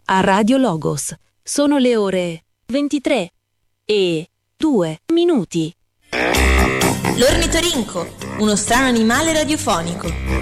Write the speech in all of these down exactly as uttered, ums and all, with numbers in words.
a Radio Logos. Sono le ore ventitré e due minuti. L'ornitorinco, uno strano animale radiofonico.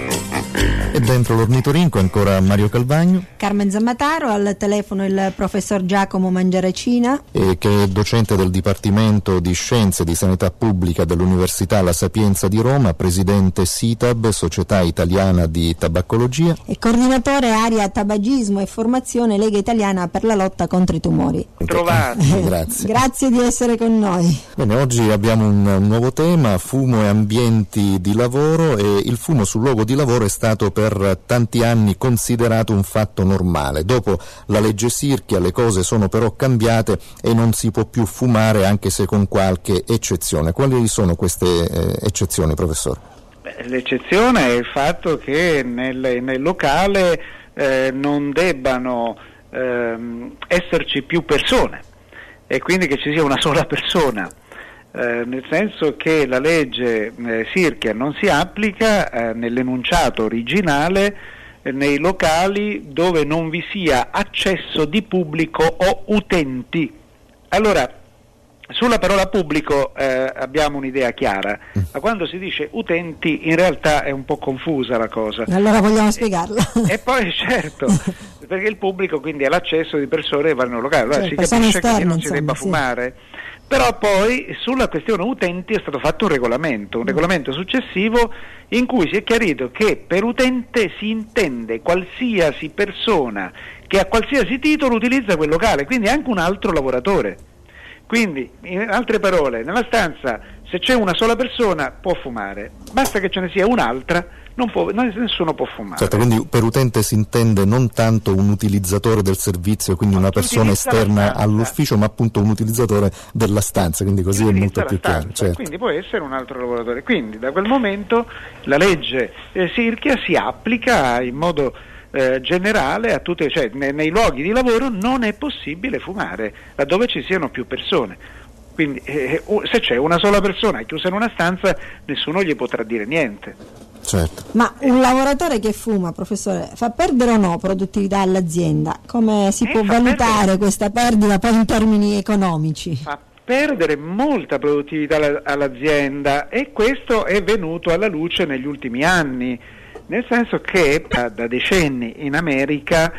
E dentro l'ornitorinco ancora Mario Calvagno, Carmen Zammataro, al telefono il professor Giacomo Mangiarecina, e che è docente del Dipartimento di Scienze di Sanità Pubblica dell'Università La Sapienza di Roma, presidente S I T A B, Società Italiana di Tabaccologia, e coordinatore area tabagismo e formazione Lega Italiana per la lotta contro i tumori. Trovati. Grazie. Grazie di essere con noi. Bene, oggi abbiamo un, un nuovo tema, fumo e ambienti di lavoro, e il fumo sul luogo di lavoro è stato per tanti anni considerato un fatto normale. Dopo la legge Sirchia le cose sono però cambiate e non si può più fumare, anche se con qualche eccezione. Quali sono queste eh, eccezioni, professore? Beh, l'eccezione è il fatto che nel, nel locale eh, non debbano ehm, esserci più persone, e quindi che ci sia una sola persona. Eh, nel senso che la legge eh, Sirchia non si applica eh, nell'enunciato originale eh, nei locali dove non vi sia accesso di pubblico o utenti. Allora, sulla parola pubblico eh, abbiamo un'idea chiara, ma quando si dice utenti in realtà è un po' confusa la cosa. Allora vogliamo spiegarla. E, e poi certo, perché il pubblico quindi è l'accesso di persone che vanno al locale, allora cioè, si capisce esterne, che non insomma, si debba sì. fumare. Però poi sulla questione utenti è stato fatto un regolamento, un regolamento successivo in cui si è chiarito che per utente si intende qualsiasi persona che a qualsiasi titolo utilizza quel locale, quindi anche un altro lavoratore. Quindi, in altre parole, nella stanza se c'è una sola persona può fumare, basta che ce ne sia un'altra, non può, non, nessuno può fumare. Certo, quindi per utente si intende non tanto un utilizzatore del servizio, quindi una persona esterna all'ufficio, ma appunto un utilizzatore della stanza, quindi così è molto più chiaro. Certo. Quindi può essere un altro lavoratore. Quindi da quel momento la legge eh, Sirchia si applica in modo eh, generale a tutte, cioè ne, nei luoghi di lavoro non è possibile fumare laddove ci siano più persone. Quindi eh, se c'è una sola persona chiusa in una stanza, nessuno gli potrà dire niente. Certo. Ma un lavoratore che fuma, professore, fa perdere o no produttività all'azienda? Come si Eh, può fa valutare perdere. questa perdita poi in termini economici? Fa perdere molta produttività alla- all'azienda, e questo è venuto alla luce negli ultimi anni, nel senso che da, da decenni in America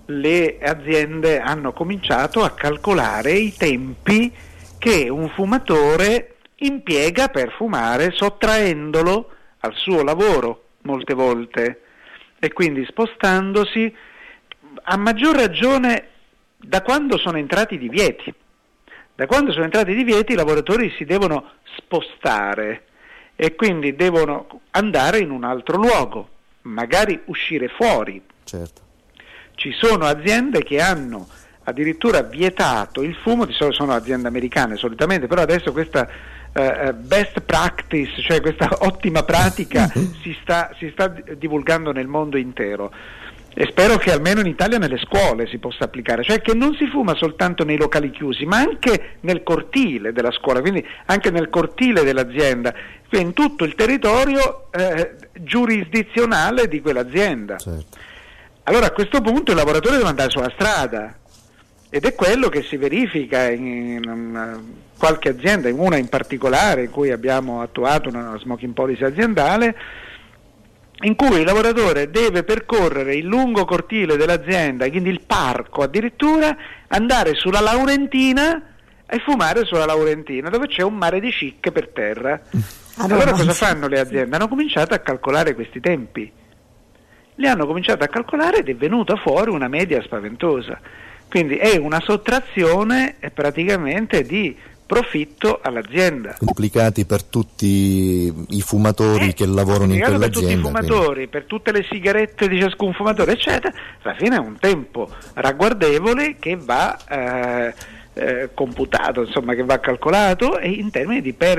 le aziende hanno cominciato a calcolare i tempi che un fumatore impiega per fumare, sottraendolo al suo lavoro molte volte, e quindi spostandosi, a maggior ragione da quando sono entrati i divieti. Da quando sono entrati i divieti i lavoratori si devono spostare e quindi devono andare in un altro luogo, magari uscire fuori. Certo. Ci sono aziende che hanno addirittura vietato il fumo, di solito sono aziende americane solitamente, però adesso questa uh, best practice, cioè questa ottima pratica si sta, si sta divulgando nel mondo intero, e spero che almeno in Italia nelle scuole si possa applicare, cioè che non si fuma soltanto nei locali chiusi, ma anche nel cortile della scuola, quindi anche nel cortile dell'azienda, quindi in tutto il territorio eh, giurisdizionale di quell'azienda. Certo. Allora a questo punto il lavoratore deve andare sulla strada, ed è quello che si verifica in, in una, qualche azienda, in una in particolare in cui abbiamo attuato una smoking policy aziendale, in cui il lavoratore deve percorrere il lungo cortile dell'azienda, quindi il parco addirittura, andare sulla Laurentina e fumare sulla Laurentina, dove c'è un mare di cicche per terra. Allora cosa fanno le aziende? Hanno cominciato a calcolare questi tempi. Li hanno cominciato a calcolare ed è venuta fuori una media spaventosa. Quindi è una sottrazione eh, praticamente di profitto all'azienda. Complicati per tutti i fumatori Eh, che lavorano in quell'azienda. Per tutti i fumatori, quindi, per tutte le sigarette di ciascun fumatore, eccetera, alla fine è un tempo ragguardevole che va eh, eh, computato, insomma, che va calcolato, e in termini di perdita